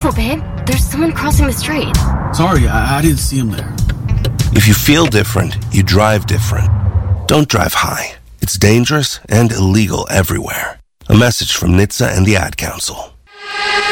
Careful, babe. There's someone crossing the street. Sorry, I didn't see him there. If you feel different, you drive different. Don't drive high. It's dangerous and illegal everywhere. A message from NHTSA and the Ad Council.